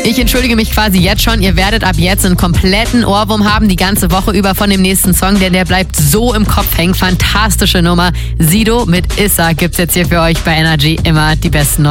Ich entschuldige mich quasi jetzt schon. Ihr werdet ab jetzt einen kompletten Ohrwurm haben, die ganze Woche über von dem nächsten Song, denn der bleibt so im Kopf hängen. Fantastische Nummer. Sido mit Issa gibt's jetzt hier für euch bei Energy. Immer die besten